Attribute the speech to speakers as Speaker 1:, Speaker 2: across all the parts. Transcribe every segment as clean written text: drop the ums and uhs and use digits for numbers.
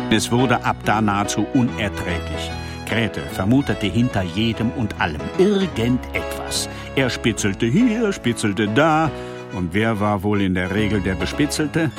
Speaker 1: Es wurde ab da nahezu unerträglich. Grete vermutete hinter jedem und allem irgendetwas. Er spitzelte hier, spitzelte da. Und wer war wohl in der Regel der Bespitzelte?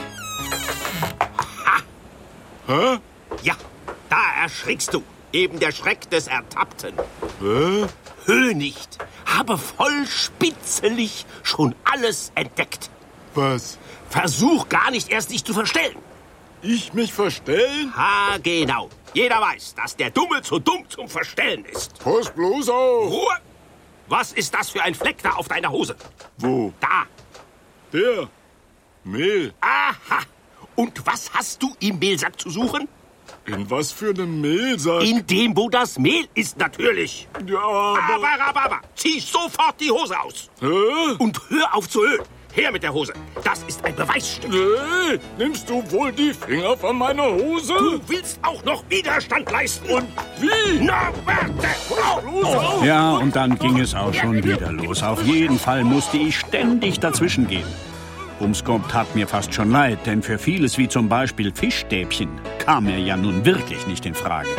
Speaker 2: Ha! Hä? Ja, da erschrickst du. Eben der Schreck des Ertappten.
Speaker 3: Hä?
Speaker 2: Höh nicht. Habe voll spitzelig schon alles entdeckt.
Speaker 3: Was?
Speaker 2: Versuch gar nicht erst dich zu verstellen.
Speaker 3: Ich mich verstellen?
Speaker 2: Ha, genau. Jeder weiß, dass der Dumme zu dumm zum Verstellen ist.
Speaker 3: Pass bloß auf.
Speaker 2: Ruhe! Was ist das für ein Fleck da auf deiner Hose?
Speaker 3: Wo?
Speaker 2: Da.
Speaker 3: Der. Mehl.
Speaker 2: Aha. Und was hast du im Mehlsack zu suchen?
Speaker 3: In was für einem Mehlsack?
Speaker 2: In dem, wo das Mehl ist, natürlich.
Speaker 3: Ja,
Speaker 2: Aber. Zieh sofort die Hose aus.
Speaker 3: Hä?
Speaker 2: Und hör auf zu hören. Her mit der Hose. Das ist ein Beweisstück.
Speaker 3: Nee, nimmst du wohl die Finger von meiner Hose?
Speaker 2: Du willst auch noch Widerstand leisten.
Speaker 3: Und wie?
Speaker 2: Na, warte.
Speaker 3: Los,
Speaker 1: Ja, und dann ging es auch schon wieder los. Auf jeden Fall musste ich ständig dazwischen gehen. Bumskop tat mir fast schon leid, denn für vieles wie zum Beispiel Fischstäbchen kam er ja nun wirklich nicht in Frage.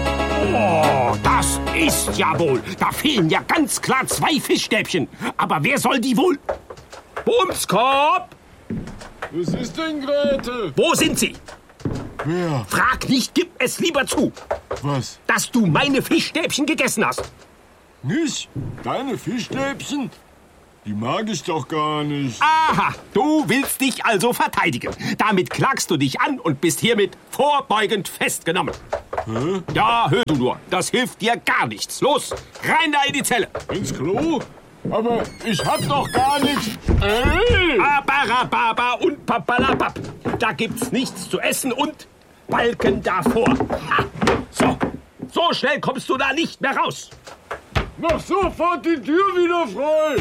Speaker 2: Oh, das ist ja wohl. Da fehlen ja ganz klar 2 Fischstäbchen. Aber wer soll die wohl? Bumskop!
Speaker 3: Was ist denn, Grete?
Speaker 2: Wo sind sie?
Speaker 3: Wer?
Speaker 2: Frag nicht, gib es lieber zu,
Speaker 3: Was?
Speaker 2: dass du meine Fischstäbchen gegessen hast.
Speaker 3: Nicht? Deine Fischstäbchen? Die mag ich doch gar nicht.
Speaker 2: Aha, du willst dich also verteidigen. Damit klagst du dich an und bist hiermit vorbeugend festgenommen.
Speaker 3: Hä?
Speaker 2: Ja, hör du nur, das hilft dir gar nichts. Los, rein da in die Zelle.
Speaker 3: Ins Klo? Aber ich hab doch gar nichts.
Speaker 2: Abarababa und papalapap. Da gibt's nichts zu essen und Balken davor. Ha. So schnell kommst du da nicht mehr raus.
Speaker 3: Mach sofort die Tür wieder frei.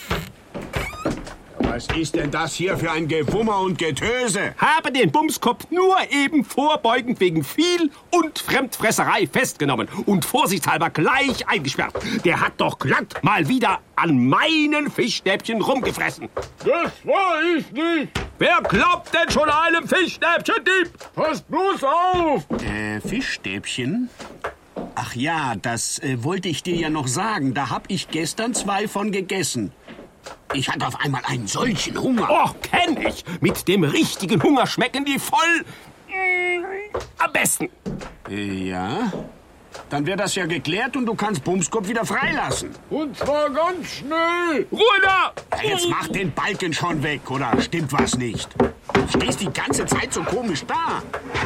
Speaker 1: Was ist denn das hier für ein Gewummer und Getöse?
Speaker 2: Habe den Bumskopf nur eben vorbeugend wegen Viel- und Fremdfresserei festgenommen und vorsichtshalber gleich eingesperrt. Der hat doch glatt mal wieder an meinen Fischstäbchen rumgefressen.
Speaker 3: Das war ich nicht.
Speaker 2: Wer glaubt denn schon einem Fischstäbchen-Dieb?
Speaker 3: Pass bloß auf.
Speaker 1: Fischstäbchen? Ach ja, das wollte ich dir ja noch sagen. Da hab ich gestern 2 von gegessen. Ich hatte auf einmal einen solchen Hunger.
Speaker 2: Oh, kenn ich. Mit dem richtigen Hunger schmecken die voll am besten.
Speaker 1: Ja? Dann wäre das ja geklärt und du kannst Bumskopf wieder freilassen.
Speaker 3: Und zwar ganz schnell.
Speaker 2: Ruhe da!
Speaker 1: Ja, jetzt mach den Balken schon weg, oder stimmt was nicht? Du stehst die ganze Zeit so komisch da.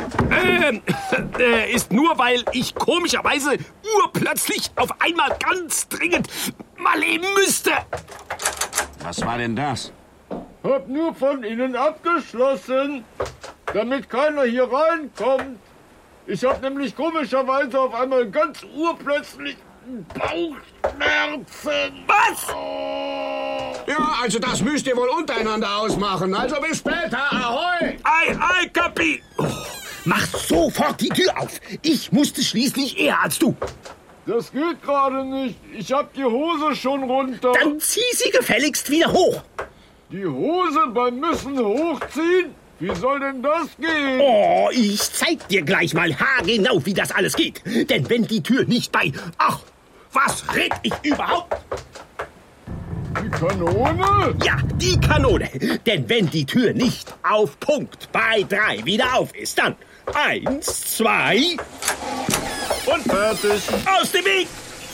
Speaker 2: Ist nur, weil ich komischerweise urplötzlich auf einmal ganz dringend mal leben müsste.
Speaker 1: Was war denn das?
Speaker 3: Hab nur von innen abgeschlossen, damit keiner hier reinkommt. Ich hab nämlich komischerweise auf einmal ganz urplötzlich Bauchschmerzen.
Speaker 2: Was?
Speaker 1: Ja, also das müsst ihr wohl untereinander ausmachen. Also bis später, ahoi!
Speaker 2: Ei, Kapi! Oh, mach sofort die Tür auf. Ich musste schließlich eher als du.
Speaker 3: Das geht gerade nicht. Ich hab die Hose schon runter.
Speaker 2: Dann zieh sie gefälligst wieder hoch.
Speaker 3: Die Hose beim Müssen hochziehen? Wie soll denn das gehen?
Speaker 2: Oh, ich zeig dir gleich mal haargenau, wie das alles geht. Denn wenn die Tür nicht bei... Ach, was red ich überhaupt?
Speaker 3: Die Kanone?
Speaker 2: Ja, die Kanone. Denn wenn die Tür nicht auf Punkt bei 3 wieder auf ist, dann 1, 2...
Speaker 3: Und fertig.
Speaker 2: Aus dem Weg!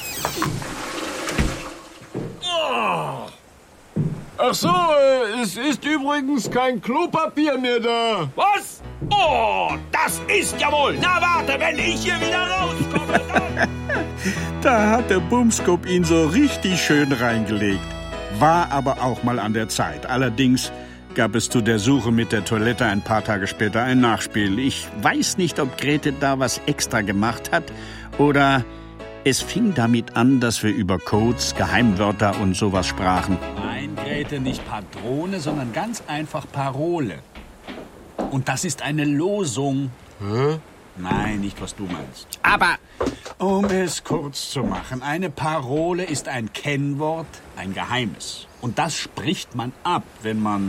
Speaker 2: Oh.
Speaker 3: Ach so, es ist übrigens kein Klopapier mehr da.
Speaker 2: Was? Oh, das ist ja wohl. Na warte, wenn ich hier wieder rauskomme, dann...
Speaker 1: Da hat der Bumskop ihn so richtig schön reingelegt. War aber auch mal an der Zeit. Allerdings gab es zu der Suche mit der Toilette ein paar Tage später ein Nachspiel. Ich weiß nicht, ob Grete da was extra gemacht hat oder es fing damit an, dass wir über Codes, Geheimwörter und sowas sprachen.
Speaker 4: Nein, Grete, nicht Patrone, sondern ganz einfach Parole. Und das ist eine Losung.
Speaker 3: Hä?
Speaker 4: Nein, nicht was du meinst.
Speaker 2: Aber
Speaker 4: Um es kurz zu machen, eine Parole ist ein Kennwort, ein Geheimnis. Und das spricht man ab, wenn man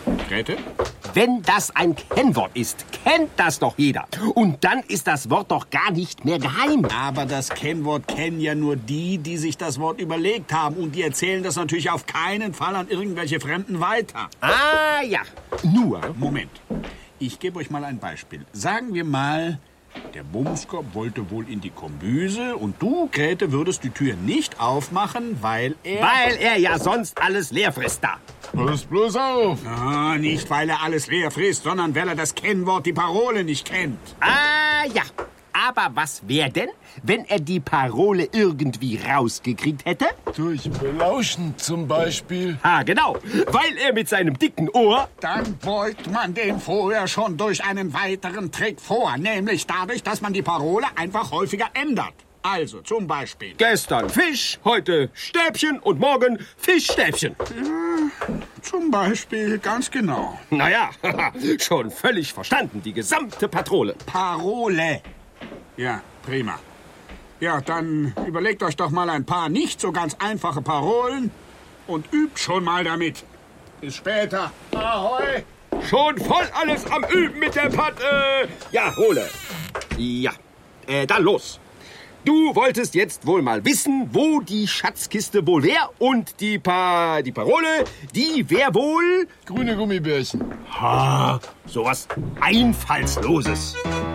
Speaker 4: Grete?
Speaker 2: Wenn das ein Kennwort ist, kennt das doch jeder. Und dann ist das Wort doch gar nicht mehr geheim.
Speaker 4: Aber das Kennwort kennen ja nur die, die sich das Wort überlegt haben. Und die erzählen das natürlich auf keinen Fall an irgendwelche Fremden weiter.
Speaker 2: Ah ja, nur.
Speaker 4: Moment. Ich gebe euch mal ein Beispiel. Sagen wir mal, der Bumskop wollte wohl in die Kombüse und du, Grete, würdest die Tür nicht aufmachen, weil er...
Speaker 2: Weil er ja sonst alles leer frisst da.
Speaker 3: Pass bloß auf.
Speaker 4: Ah, nicht, weil er alles leer frisst, sondern weil er das Kennwort, die Parole nicht kennt.
Speaker 2: Ah ja, aber was wäre denn, wenn er die Parole irgendwie rausgekriegt hätte?
Speaker 3: Durch Belauschen zum Beispiel.
Speaker 2: Ah, genau, weil er mit seinem dicken Ohr...
Speaker 4: Dann beugt man den vorher schon durch einen weiteren Trick vor, nämlich dadurch, dass man die Parole einfach häufiger ändert. Also zum Beispiel...
Speaker 2: Gestern Fisch, heute Stäbchen und morgen Fischstäbchen.
Speaker 4: Zum Beispiel, ganz genau.
Speaker 2: Naja, schon völlig verstanden, die gesamte Patrole.
Speaker 4: Parole. Ja, prima. Ja, dann überlegt euch doch mal ein paar nicht so ganz einfache Parolen und übt schon mal damit. Bis später.
Speaker 3: Ahoi.
Speaker 2: Schon voll alles am Üben mit der Ja, Ole. Ja, dann los. Du wolltest jetzt wohl mal wissen, wo die Schatzkiste wohl wär und die Parole, die wär wohl...
Speaker 3: Grüne Gummibärchen.
Speaker 2: Ha, sowas Einfallsloses.